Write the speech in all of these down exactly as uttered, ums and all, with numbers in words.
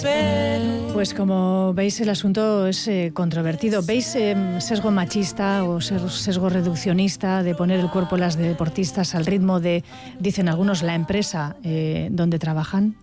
Pues como veis, el asunto es eh, controvertido. ¿Veis eh, sesgo machista o sesgo reduccionista de poner el cuerpo de las deportistas al ritmo de, dicen algunos, la empresa eh, donde trabajan?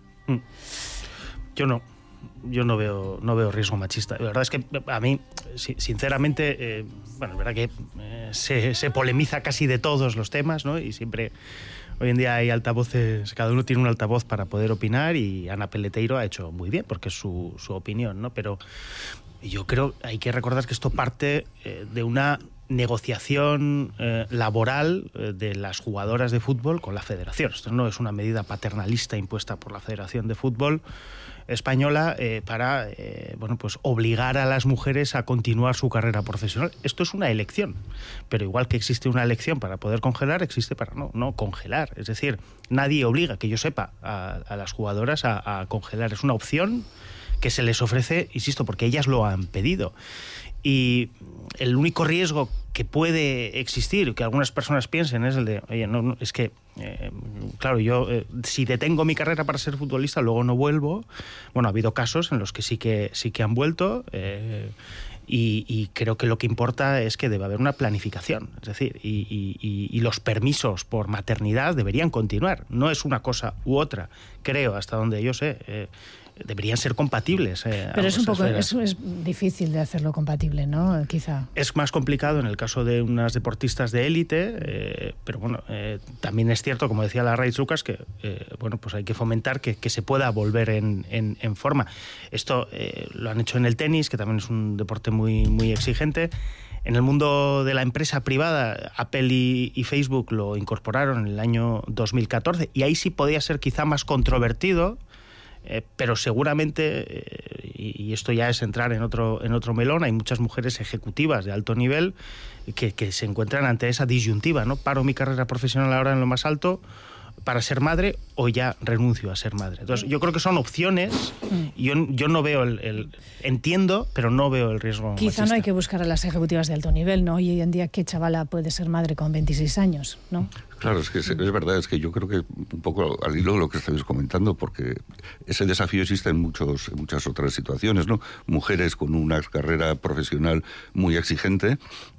Yo no. Yo no veo no veo riesgo machista. La verdad es que a mí, sinceramente, eh, bueno, es verdad que eh, se, se polemiza casi de todos los temas, ¿no? Y siempre, hoy en día hay altavoces, cada uno tiene un altavoz para poder opinar, y Ana Peleteiro ha hecho muy bien, porque es su, su opinión, ¿no? Pero yo creo, hay que recordar que esto parte eh, de una negociación eh, laboral eh, de las jugadoras de fútbol con la federación. Esto no es una medida paternalista impuesta por la Federación de Fútbol Española eh, para eh, bueno, pues obligar a las mujeres a continuar su carrera profesional. Esto es una elección, pero igual que existe una elección para poder congelar, existe para no, no congelar. Es decir, nadie obliga, que yo sepa, a, a las jugadoras a, a congelar. Es una opción que se les ofrece, insisto, porque ellas lo han pedido. Y el único riesgo que puede existir, que algunas personas piensen, es el de, oye, no, no es que, eh, claro, yo eh, si detengo mi carrera para ser futbolista, luego no vuelvo. Bueno, ha habido casos en los que sí que, sí que han vuelto, eh, y, y creo que lo que importa es que debe haber una planificación, es decir, y, y, y los permisos por maternidad deberían continuar. No es una cosa u otra, creo, hasta donde yo sé. Eh, deberían ser compatibles. Eh, Pero es un poco, es, es difícil de hacerlo compatible, ¿no? Quizá. Es más complicado en el caso de unas deportistas de élite, eh, pero bueno, eh, también es cierto, como decía la Raiz Lucas, que eh, bueno, pues hay que fomentar que, que se pueda volver en, en, en forma. Esto eh, lo han hecho en el tenis, que también es un deporte muy, muy exigente. En el mundo de la empresa privada, Apple y, y Facebook lo incorporaron en el año dos mil catorce, y ahí sí podía ser quizá más controvertido. Eh, pero seguramente, eh, y, y esto ya es entrar en otro, en otro melón, hay muchas mujeres ejecutivas de alto nivel que, que se encuentran ante esa disyuntiva, ¿no? ¿Paro mi carrera profesional ahora en lo más alto para ser madre o ya renuncio a ser madre? Entonces yo creo que son opciones, y yo, yo no veo el, el... Entiendo, pero no veo el riesgo Quizá machista. No hay que buscar a las ejecutivas de alto nivel, ¿no? Hoy en día, ¿qué chavala puede ser madre con veintiséis años, no? Claro, es que es, es verdad, es que yo creo que un poco al hilo de lo que estáis comentando, porque ese desafío existe en, muchos, en muchas otras situaciones, ¿no? Mujeres con una carrera profesional muy exigente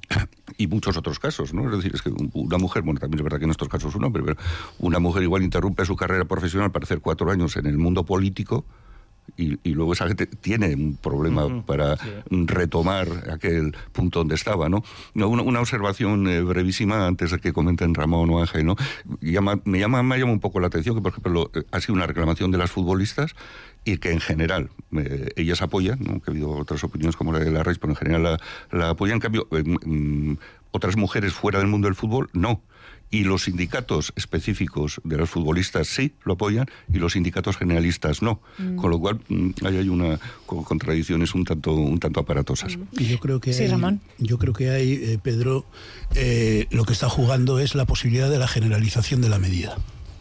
y muchos otros casos, ¿no? Es decir, es que una mujer, bueno, también es verdad que en estos casos un hombre, pero una mujer igual interrumpe su carrera profesional para hacer cuatro años en el mundo político. Y, y luego esa gente tiene un problema uh-huh, para sí. retomar aquel punto donde estaba, ¿no? Una, una observación eh, brevísima antes de que comenten Ramón o Ángel, ¿no? Llama, me, llama, me llama un poco la atención que, por ejemplo, lo, eh, ha sido una reclamación de las futbolistas, y que en general eh, ellas apoyan, ¿no? Que ha habido otras opiniones como la de la Reis, pero en general la, la apoyan. En cambio, eh, mm, otras mujeres fuera del mundo del fútbol, no. Y los sindicatos específicos de los futbolistas sí lo apoyan, y los sindicatos generalistas no. Mm. Con lo cual ahí hay una contradicciones un tanto un tanto aparatosas. Y yo creo que sí, hay, Ramón. Yo creo que hay, eh, Pedro, eh, lo que está jugando es la posibilidad de la generalización de la medida.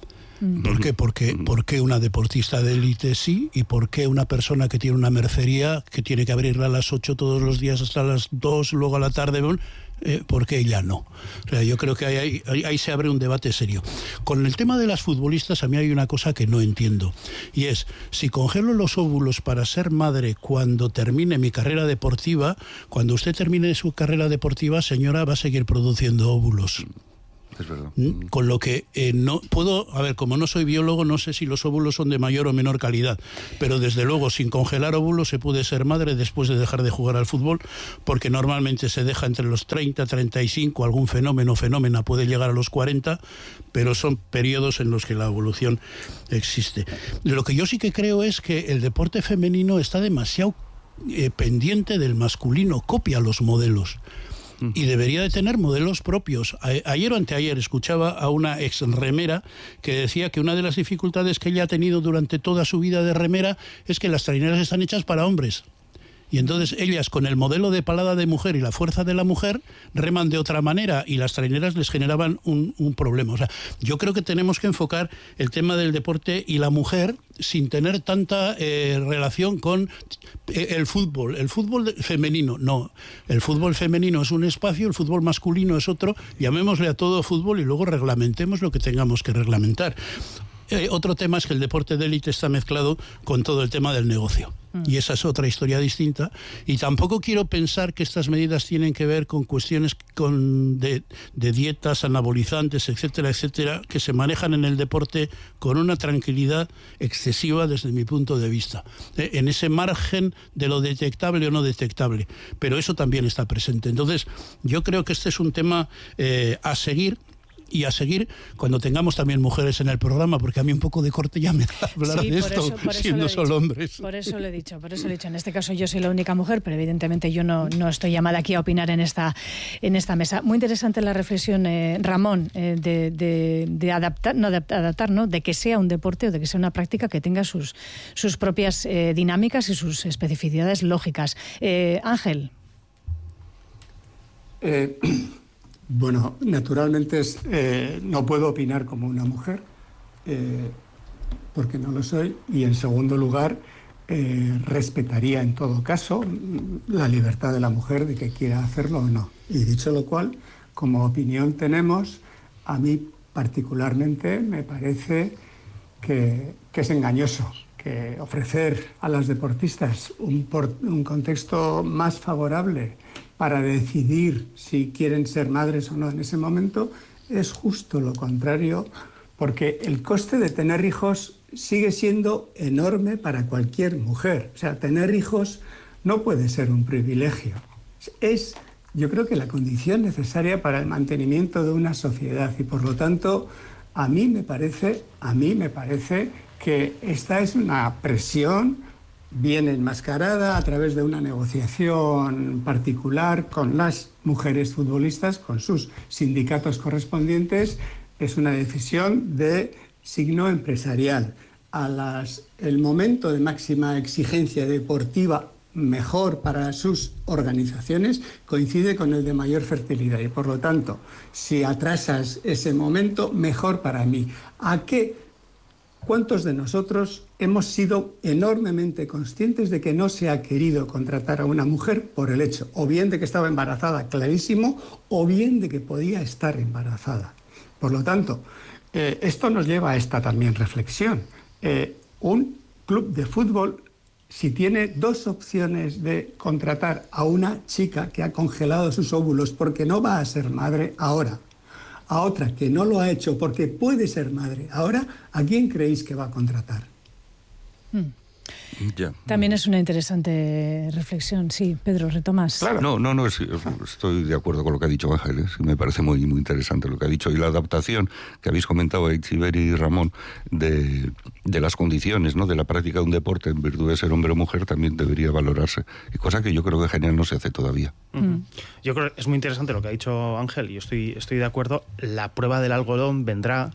Mm. ¿Por qué? Porque, mm. ¿Por qué una deportista de élite sí? ¿Y por qué una persona que tiene una mercería que tiene que abrirla a las ocho todos los días hasta las dos, luego a la tarde... Eh, ¿por qué ella no? O sea, yo creo que ahí, ahí, ahí se abre un debate serio. Con el tema de las futbolistas, a mí hay una cosa que no entiendo, y es, si congelo los óvulos para ser madre cuando termine mi carrera deportiva, cuando usted termine su carrera deportiva, señora, va a seguir produciendo óvulos. Es verdad. Con lo que eh, no puedo, a ver, como no soy biólogo, no sé si los óvulos son de mayor o menor calidad, pero desde luego sin congelar óvulos se puede ser madre después de dejar de jugar al fútbol, porque normalmente se deja entre los treinta, treinta y cinco, algún fenómeno fenómena puede llegar a los cuarenta, pero son periodos en los que la evolución existe. Lo que yo sí que creo es que el deporte femenino está demasiado eh, pendiente del masculino, copia los modelos. Y debería de tener modelos propios. A- ayer o anteayer escuchaba a una ex remera que decía que una de las dificultades que ella ha tenido durante toda su vida de remera es que las traineras están hechas para hombres. Y entonces ellas, con el modelo de palada de mujer y la fuerza de la mujer, reman de otra manera, y las traineras les generaban un, un problema. O sea, yo creo que tenemos que enfocar el tema del deporte y la mujer sin tener tanta eh, relación con eh, el fútbol. El fútbol femenino, no. El fútbol femenino es un espacio, el fútbol masculino es otro. Llamémosle a todo fútbol y luego reglamentemos lo que tengamos que reglamentar. eh, otro tema es que el deporte de élite está mezclado con todo el tema del negocio. Y esa es otra historia distinta. Y tampoco quiero pensar que estas medidas tienen que ver con cuestiones con de, de dietas, anabolizantes, etcétera, etcétera, que se manejan en el deporte con una tranquilidad excesiva desde mi punto de vista. Eh, en ese margen de lo detectable o no detectable. Pero eso también está presente. Entonces, yo creo que este es un tema eh, a seguir. Y a seguir cuando tengamos también mujeres en el programa, porque a mí un poco de corte ya me da hablar sí, de por esto, eso, por siendo eso solo hombres. Por eso lo he dicho, por eso lo he dicho. En este caso yo soy la única mujer, pero evidentemente yo no, no estoy llamada aquí a opinar en esta, en esta mesa. Muy interesante la reflexión, eh, Ramón, eh, de, de, de adaptar, no de adaptar, ¿no? De que sea un deporte o de que sea una práctica que tenga sus, sus propias eh, dinámicas y sus especificidades lógicas. Eh, Ángel. Eh... Bueno, naturalmente es, eh, no puedo opinar como una mujer, eh, porque no lo soy, y en segundo lugar, eh, respetaría en todo caso la libertad de la mujer de que quiera hacerlo o no. Y dicho lo cual, como opinión tenemos, a mí particularmente me parece que, que es engañoso que ofrecer a las deportistas un, por, un contexto más favorable para decidir si quieren ser madres o no en ese momento, es justo lo contrario, porque el coste de tener hijos sigue siendo enorme para cualquier mujer. O sea, tener hijos no puede ser un privilegio. Es, yo creo que la condición necesaria para el mantenimiento de una sociedad y, por lo tanto, a mí me parece, a mí me parece que esta es una presión bien enmascarada a través de una negociación particular con las mujeres futbolistas, con sus sindicatos correspondientes. Es una decisión de signo empresarial. A las, el momento de máxima exigencia deportiva mejor para sus organizaciones coincide con el de mayor fertilidad y, por lo tanto, si atrasas ese momento, mejor para mí. ¿A qué? ¿Cuántos de nosotros hemos sido enormemente conscientes de que no se ha querido contratar a una mujer por el hecho, o bien de que estaba embarazada, clarísimo, o bien de que podía estar embarazada? Por lo tanto, eh, esto nos lleva a esta también reflexión. Eh, un club de fútbol, si tiene dos opciones de contratar a una chica que ha congelado sus óvulos porque no va a ser madre ahora, a otra que no lo ha hecho porque puede ser madre ahora, ¿a quién creéis que va a contratar? Hmm. Ya. También es una interesante reflexión. Sí, Pedro, retomas. Claro. No, no, no, es, estoy de acuerdo con lo que ha dicho Ángel, ¿eh? Me parece muy, muy interesante lo que ha dicho. Y la adaptación que habéis comentado, Itziber y Ramón, de, de las condiciones, ¿no?, de la práctica de un deporte en virtud de ser hombre o mujer, también debería valorarse. Y cosa que yo creo que en general no se hace todavía. Uh-huh. Yo creo que es muy interesante lo que ha dicho Ángel, y yo estoy, estoy de acuerdo. La prueba del algodón vendrá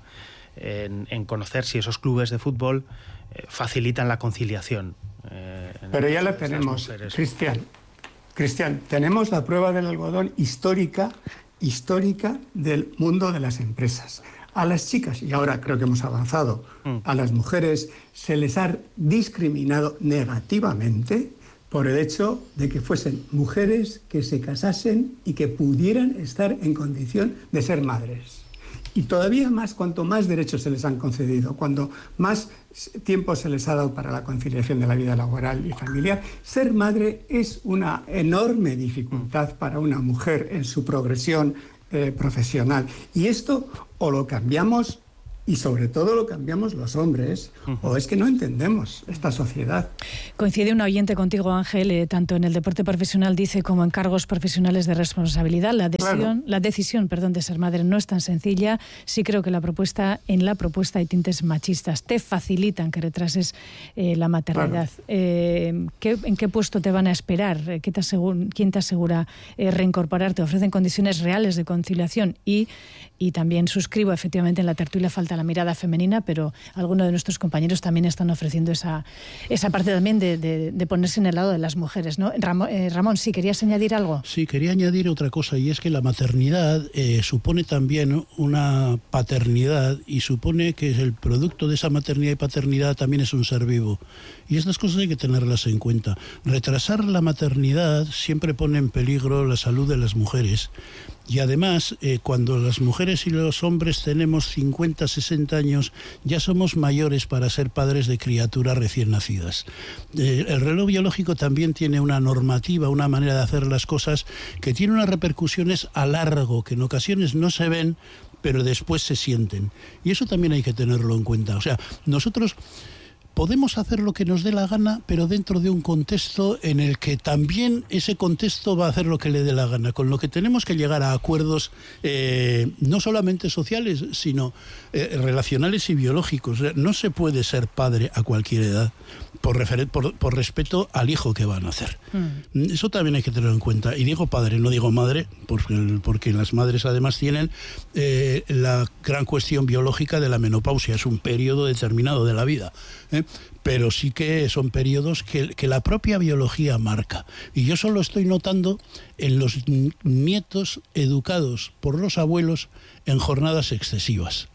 en, en conocer si esos clubes de fútbol facilitan la conciliación. Eh, Pero ya la tenemos, Cristian. Cristian, tenemos la prueba del algodón histórica, histórica del mundo de las empresas. A las chicas, y ahora creo que hemos avanzado, mm. a las mujeres se les ha discriminado negativamente por el hecho de que fuesen mujeres que se casasen y que pudieran estar en condición de ser madres. Y todavía más cuanto más derechos se les han concedido, cuando más tiempo se les ha dado para la conciliación de la vida laboral y familiar. Ser madre es una enorme dificultad para una mujer en su progresión eh, profesional. Y esto o lo cambiamos, y sobre todo lo cambiamos los hombres, uh-huh. o es que no entendemos esta sociedad. Coincide un oyente contigo, Ángel, eh, tanto en el deporte profesional, dice, como en cargos profesionales de responsabilidad. La decisión, claro. la decisión perdón, de ser madre no es tan sencilla. Sí creo que la propuesta, en la propuesta hay tintes machistas. Te facilitan que retrases eh, la maternidad. Claro. Eh, ¿qué, ¿En qué puesto te van a esperar? ¿Qué te asegura, ¿Quién te asegura eh, reincorporarte? Ofrecen condiciones reales de conciliación y, y también suscribo, efectivamente, en la tertulia falta la mirada femenina, pero algunos de nuestros compañeros también están ofreciendo esa, esa parte también de, de, de ponerse en el lado de las mujeres, ¿no? Ramón, eh, Ramón, ¿sí querías añadir algo? Sí, quería añadir otra cosa, y es que la maternidad eh, supone también una paternidad, y supone que el producto de esa maternidad y paternidad también es un ser vivo. Y estas cosas hay que tenerlas en cuenta. Retrasar la maternidad siempre pone en peligro la salud de las mujeres. Y además, eh, cuando las mujeres y los hombres tenemos cincuenta, sesenta sesenta años ya somos mayores para ser padres de criaturas recién nacidas. Eh, el reloj biológico también tiene una normativa, una manera de hacer las cosas que tiene unas repercusiones a largo, que en ocasiones no se ven, pero después se sienten. Y eso también hay que tenerlo en cuenta. O sea, nosotros podemos hacer lo que nos dé la gana, pero dentro de un contexto en el que también ese contexto va a hacer lo que le dé la gana, con lo que tenemos que llegar a acuerdos eh, no solamente sociales, sino eh, relacionales y biológicos. O sea, no se puede ser padre a cualquier edad por, refer- por, por respeto al hijo que va a nacer. Mm. Eso también hay que tenerlo en cuenta. Y digo padre, no digo madre, porque, porque las madres además tienen eh, la gran cuestión biológica de la menopausia. Es un periodo determinado de la vida, ¿eh? Pero sí que son periodos que, que la propia biología marca. Y yo solo estoy notando en los nietos educados por los abuelos en jornadas excesivas.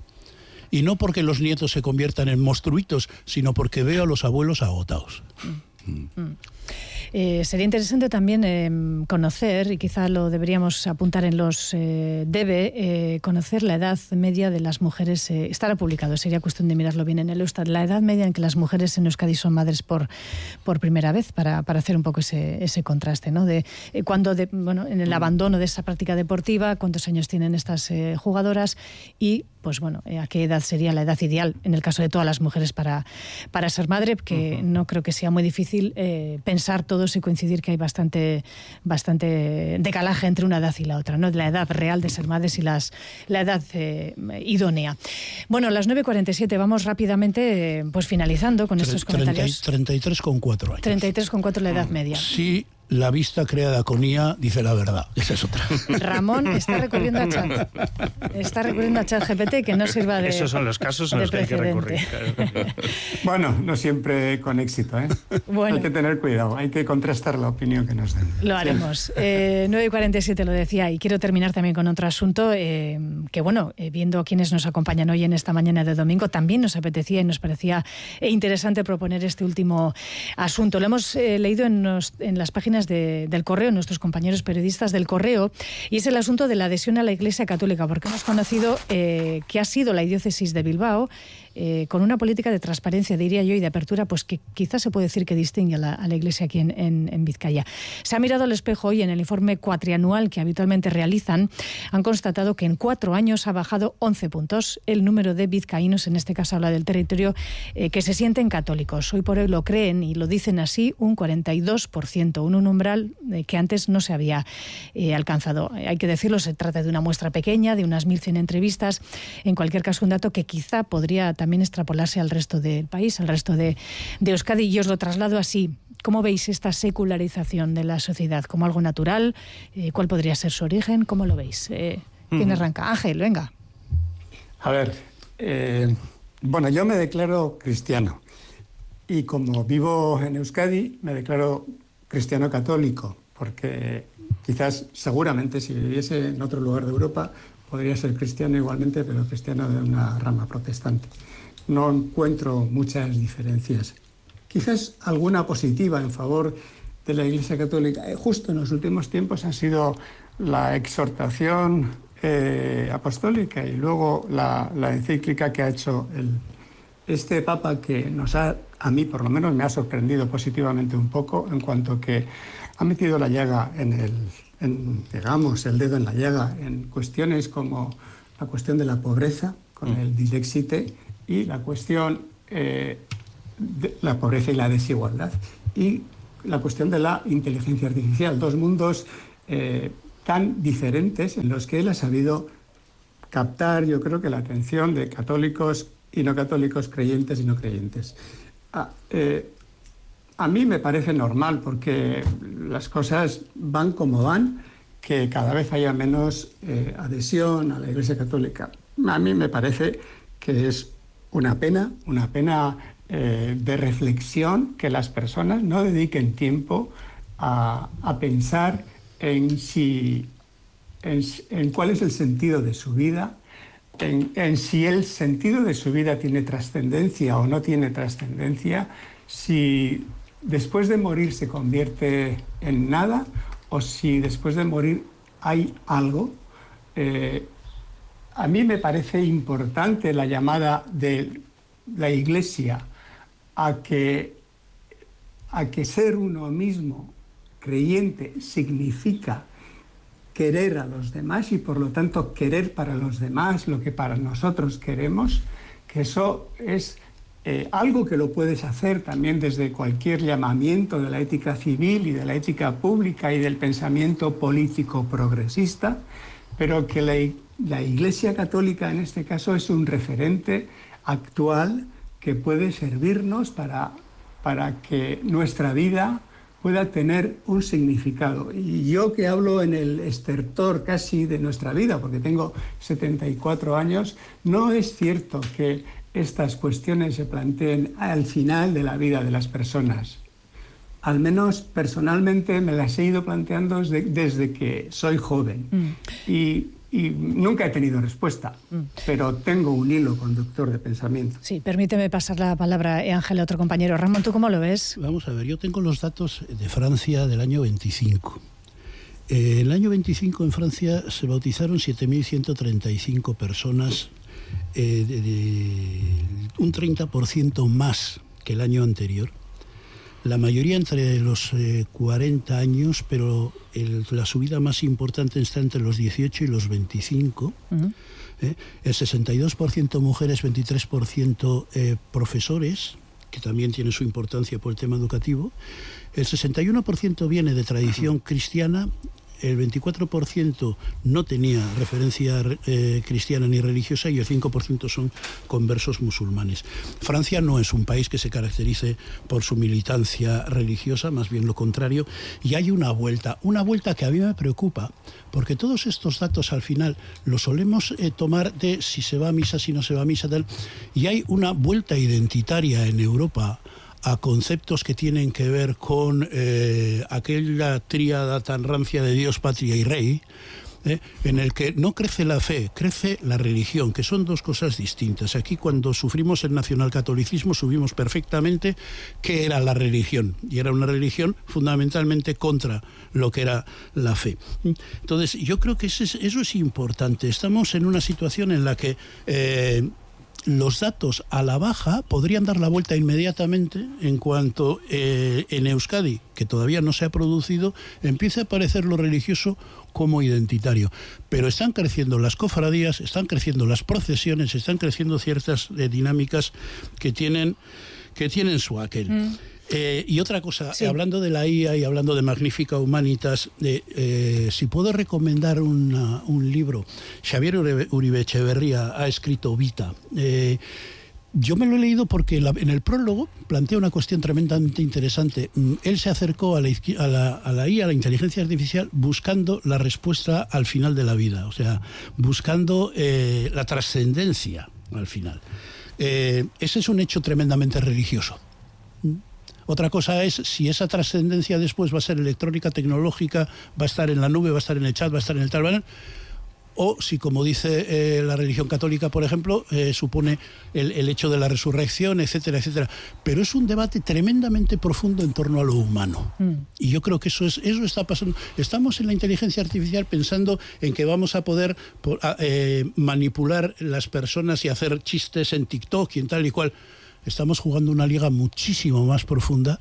Y no porque los nietos se conviertan en monstruitos, sino porque veo a los abuelos agotados. Mm. Mm. Eh, sería interesante también eh, conocer, y quizá lo deberíamos apuntar en los eh, debe, eh, conocer la edad media de las mujeres. Eh, estará publicado, sería cuestión de mirarlo bien en el Eustat, la edad media en que las mujeres en Euskadi son madres por, por primera vez, para, para hacer un poco ese, ese contraste, ¿no? De eh, cuando, de, bueno, en el abandono de esa práctica deportiva, cuántos años tienen estas eh, jugadoras y, pues bueno, eh, a qué edad sería la edad ideal en el caso de todas las mujeres para, para ser madre, que uh-huh. no creo que sea muy difícil eh, pensar todos y coincidir que hay bastante, bastante decalaje entre una edad y la otra, ¿no? La edad real de ser madres y las, la edad eh, idónea. Bueno, a las nueve cuarenta y siete vamos rápidamente eh, pues finalizando con estos comentarios. treinta y tres coma cuatro años. treinta y tres coma cuatro la edad media. Sí. La vista creada con I A dice la verdad. Esa es otra. Ramón está recurriendo a chat. Está recurriendo a ChatGPT, que no sirva de Esos son los casos en los que hay que recurrir. Bueno, no siempre con éxito, ¿eh? Bueno. Hay que tener cuidado, hay que contrastar la opinión que nos den. Lo haremos. Eh, nueve y cuarenta y siete lo decía, y quiero terminar también con otro asunto eh, que, bueno, eh, viendo a quienes nos acompañan hoy en esta mañana de domingo, también nos apetecía y nos parecía interesante proponer este último asunto. Lo hemos eh, leído en, nos, en las páginas De, del Correo, nuestros compañeros periodistas del Correo, y es el asunto de la adhesión a la Iglesia Católica, porque hemos conocido eh, que ha sido la diócesis de Bilbao, eh, con una política de transparencia, diría yo, y de apertura, pues que quizás se puede decir que distingue a la, a la Iglesia aquí en, en, en Vizcaya. Se ha mirado al espejo y en el informe cuatrianual que habitualmente realizan, han constatado que en cuatro años ha bajado once puntos el número de vizcaínos, en este caso habla del territorio, eh, que se sienten católicos. Hoy por hoy lo creen y lo dicen así un cuarenta y dos por ciento, un umbral eh, que antes no se había eh, alcanzado. Hay que decirlo, se trata de una muestra pequeña, de unas mil cien entrevistas. En cualquier caso, un dato que quizá podría también extrapolarse al resto del país, al resto de, de Euskadi, y os lo traslado así. ¿Cómo veis esta secularización de la sociedad? ¿Como algo natural? Eh, ¿Cuál podría ser su origen? ¿Cómo lo veis? Eh, ¿Quién arranca? Ángel, venga. A ver, eh, bueno, yo me declaro cristiano y como vivo en Euskadi me declaro cristiano católico, porque quizás, seguramente, si viviese en otro lugar de Europa, podría ser cristiano igualmente, pero cristiano de una rama protestante. No encuentro muchas diferencias. Quizás alguna positiva en favor de la Iglesia Católica. Justo en los últimos tiempos ha sido la exhortación eh, apostólica y luego la, la encíclica que ha hecho el, este Papa, que nos ha, a mí por lo menos me ha sorprendido positivamente un poco, en cuanto que ha metido la llaga en el, en, digamos, el dedo en la llaga en cuestiones como la cuestión de la pobreza, con el Dilexite, y la cuestión eh, de la pobreza y la desigualdad, y la cuestión de la inteligencia artificial, dos mundos eh, tan diferentes en los que él ha sabido captar, yo creo que la atención de católicos y no católicos, creyentes y no creyentes. Ah, eh, a mí me parece normal, porque las cosas van como van, que cada vez haya menos eh, adhesión a la Iglesia Católica. A mí me parece que es una pena, una pena eh, de reflexión, que las personas no dediquen tiempo a, a pensar en, si, en, en cuál es el sentido de su vida, en, en si el sentido de su vida tiene trascendencia o no tiene trascendencia, si después de morir se convierte en nada o si después de morir hay algo. Eh, a mí me parece importante la llamada de la Iglesia a que, a que ser uno mismo creyente significa querer a los demás y por lo tanto querer para los demás lo que para nosotros queremos, que eso es eh, algo que lo puedes hacer también desde cualquier llamamiento de la ética civil y de la ética pública y del pensamiento político progresista, pero que la, la Iglesia Católica en este caso es un referente actual que puede servirnos para, para que nuestra vida pueda tener un significado. Y yo que hablo en el estertor casi de nuestra vida, porque tengo setenta y cuatro años, no es cierto que estas cuestiones se planteen al final de la vida de las personas. Al menos personalmente me las he ido planteando desde, desde que soy joven. Mm. Y, y nunca he tenido respuesta, mm. pero tengo un hilo conductor de pensamiento. Sí, permíteme pasar la palabra, eh, Ángel, a otro compañero. Ramón, ¿tú cómo lo ves? Vamos a ver, yo tengo los datos de Francia del año veinticinco. Eh, el año veinticinco en Francia se bautizaron siete mil ciento treinta y cinco personas, eh, de, de un treinta por ciento más que el año anterior. La mayoría entre los eh, cuarenta años, pero el, la subida más importante está entre los dieciocho y los veinticinco. Uh-huh. eh, el sesenta y dos por ciento mujeres, veintitrés por ciento eh, profesores, que también tiene su importancia por el tema educativo. El sesenta y uno por ciento viene de tradición uh-huh. cristiana. El veinticuatro por ciento no tenía referencia eh, cristiana ni religiosa y el cinco por ciento son conversos musulmanes. Francia no es un país que se caracterice por su militancia religiosa, más bien lo contrario, y hay una vuelta, una vuelta que a mí me preocupa, porque todos estos datos al final los solemos eh, tomar de si se va a misa, si no se va a misa, tal, y hay una vuelta identitaria en Europa a conceptos que tienen que ver con eh, aquella tríada tan rancia de Dios, patria y rey, eh, en el que no crece la fe, crece la religión, que son dos cosas distintas. Aquí cuando sufrimos el nacionalcatolicismo subimos perfectamente qué era la religión, y era una religión fundamentalmente contra lo que era la fe. Entonces yo creo que eso es, eso es importante. Estamos en una situación en la que eh, los datos a la baja podrían dar la vuelta inmediatamente en cuanto eh, en Euskadi, que todavía no se ha producido, empiece a aparecer lo religioso como identitario. Pero están creciendo las cofradías, están creciendo las procesiones, están creciendo ciertas eh, dinámicas que tienen, que tienen su aquel. Mm. Eh, y otra cosa, sí. hablando de la I A y hablando de Magnífica Humanitas, eh, eh, si puedo recomendar una, un libro, Xavier Uribe Echeverría ha escrito Vita. Eh, yo me lo he leído porque la, en el prólogo plantea una cuestión tremendamente interesante. Él se acercó a la, a, la, a la I A, a la inteligencia artificial, buscando la respuesta al final de la vida, o sea, buscando eh, la trascendencia al final. Eh, ese es un hecho tremendamente religioso. Otra cosa es si esa trascendencia después va a ser electrónica, tecnológica, va a estar en la nube, va a estar en el chat, va a estar en el tal, o si, como dice eh, la religión católica, por ejemplo, eh, supone el, el hecho de la resurrección, etcétera, etcétera. Pero es un debate tremendamente profundo en torno a lo humano. Mm. Y yo creo que eso, es, eso está pasando. Estamos en la inteligencia artificial pensando en que vamos a poder eh, manipular las personas y hacer chistes en TikTok y en tal y cual. Estamos jugando una liga muchísimo más profunda.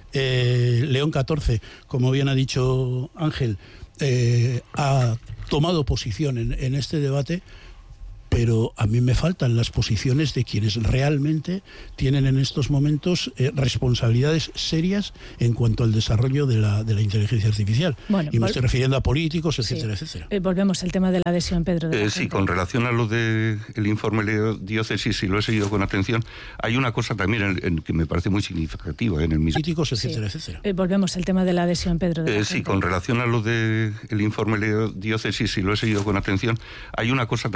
Eh, León catorce, como bien ha dicho Ángel, eh, ha tomado posición en, en este debate, pero a mí me faltan las posiciones de quienes realmente tienen en estos momentos eh, responsabilidades serias en cuanto al desarrollo de la, de la inteligencia artificial. Bueno, y me estoy refiriendo a políticos, etcétera, sí. etcétera. Eh, volvemos al tema de la adhesión, Pedro. De eh, sí, con relación a lo del informe de diócesis, y lo he seguido con atención, hay una cosa también en, en, que me parece muy significativa en el mismo. Políticos, etcétera, sí. etcétera. Eh, volvemos al tema de la adhesión, Pedro. De eh, sí, con relación a lo del informe de diócesis, y lo he seguido con atención, hay una cosa